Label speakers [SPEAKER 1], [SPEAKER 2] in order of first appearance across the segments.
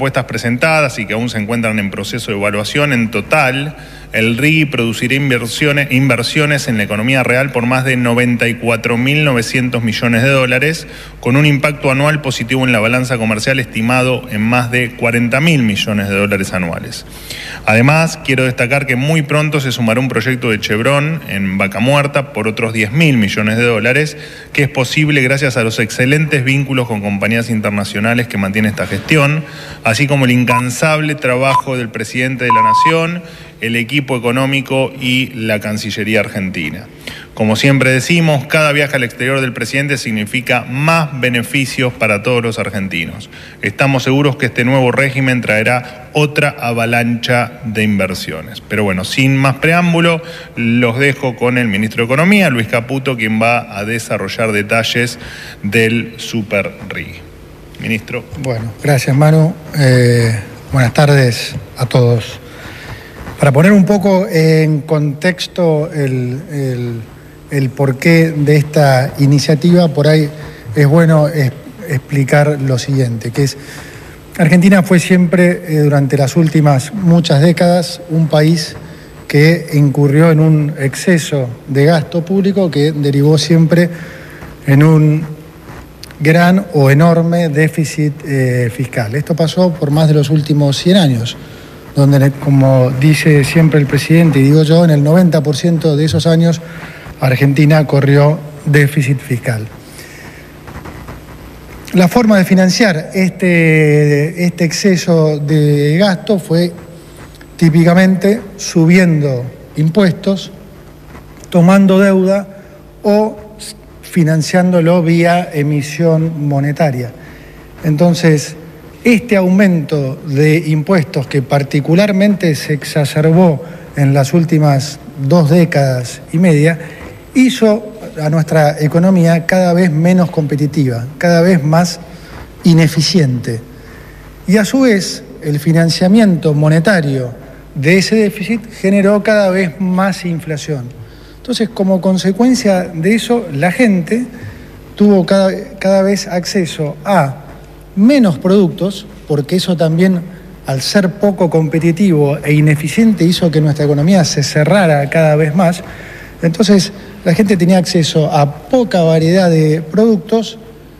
[SPEAKER 1] propuestas presentadas y que aún se encuentran en proceso de evaluación, en total, el RIGI producirá inversiones en la economía real por más de 94.900 millones de dólares, con un impacto anual positivo en la balanza comercial estimado en más de 40.000 millones de dólares anuales. Además, quiero destacar que muy pronto se sumará un proyecto de Chevron en Vaca Muerta por otros 10.000 millones de dólares, que es posible gracias a los excelentes vínculos con compañías internacionales que mantiene esta gestión, así como el incansable trabajo del presidente de la Nación, el equipo económico y la Cancillería Argentina. Como siempre decimos, cada viaje al exterior del presidente significa más beneficios para todos los argentinos. Estamos seguros que este nuevo régimen traerá otra avalancha de inversiones. Pero bueno, sin más preámbulo, los dejo con el ministro de Economía, Luis Caputo, quien va a desarrollar detalles del Super RIGI. Ministro.
[SPEAKER 2] Bueno, gracias Manu. Buenas tardes a todos. Para poner un poco en contexto el porqué de esta iniciativa, por ahí es bueno explicar lo siguiente, que es Argentina fue siempre, durante las últimas muchas décadas, un país que incurrió en un exceso de gasto público que derivó siempre en un gran o enorme déficit fiscal. Esto pasó por más de los últimos 100 años. Donde, como dice siempre el presidente, y digo yo, en el 90% de esos años Argentina corrió déficit fiscal. La forma de financiar este exceso de gasto fue típicamente subiendo impuestos, tomando deuda o financiándolo vía emisión monetaria. Entonces, este aumento de impuestos que particularmente se exacerbó en las últimas 2 décadas y media hizo a nuestra economía cada vez menos competitiva, cada vez más ineficiente. Y a su vez, el financiamiento monetario de ese déficit generó cada vez más inflación. Entonces, como consecuencia de eso, la gente tuvo cada vez acceso a menos productos, porque eso también, al ser poco competitivo e ineficiente, hizo que nuestra economía se cerrara cada vez más. Entonces, la gente tenía acceso a poca variedad de productos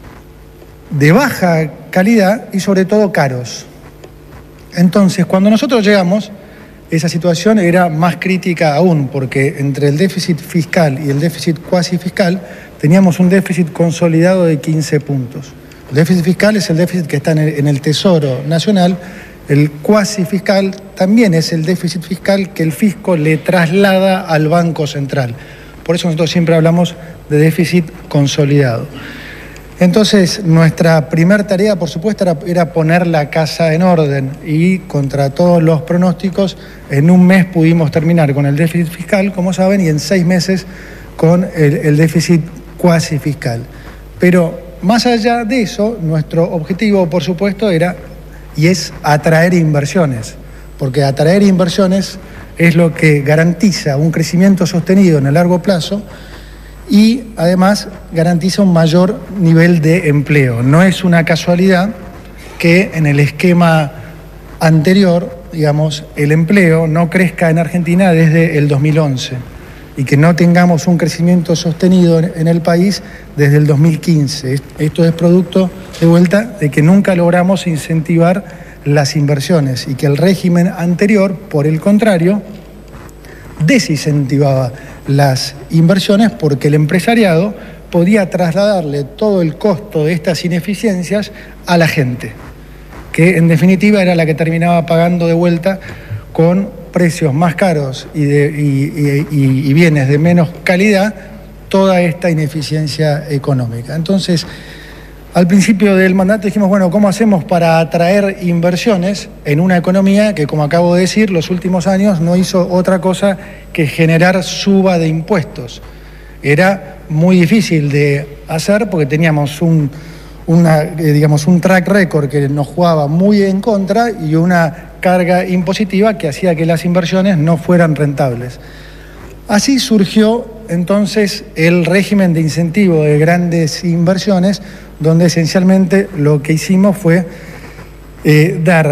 [SPEAKER 2] de baja calidad y sobre todo caros. Entonces, cuando nosotros llegamos, esa situación era más crítica aún, porque entre el déficit fiscal y el déficit cuasi fiscal teníamos un déficit consolidado de 15 puntos. El déficit fiscal es el déficit que está en el Tesoro Nacional. El cuasi fiscal también es el déficit fiscal que el fisco le traslada al Banco Central. Por eso nosotros siempre hablamos de déficit consolidado. Entonces, nuestra primera tarea, por supuesto, era poner la casa en orden y, contra todos los pronósticos, en un mes pudimos terminar con el déficit fiscal, como saben, y en 6 meses con el déficit cuasi fiscal. Pero más allá de eso, nuestro objetivo, por supuesto, era y es atraer inversiones, porque atraer inversiones es lo que garantiza un crecimiento sostenido en el largo plazo y además garantiza un mayor nivel de empleo. No es una casualidad que en el esquema anterior, digamos, el empleo no crezca en Argentina desde el 2011 y que no tengamos un crecimiento sostenido en el país desde el 2015. Esto es producto, de vuelta, de que nunca logramos incentivar las inversiones y que el régimen anterior, por el contrario, desincentivaba las inversiones porque el empresariado podía trasladarle todo el costo de estas ineficiencias a la gente, que en definitiva era la que terminaba pagando de vuelta con precios más caros y bienes de menos calidad toda esta ineficiencia económica. Entonces, al principio del mandato dijimos, bueno, ¿cómo hacemos para atraer inversiones en una economía que, como acabo de decir, los últimos años no hizo otra cosa que generar suba de impuestos? Era muy difícil de hacer porque teníamos un track record que nos jugaba muy en contra y una carga impositiva que hacía que las inversiones no fueran rentables. Así surgió entonces el régimen de incentivo de grandes inversiones, donde esencialmente lo que hicimos fue dar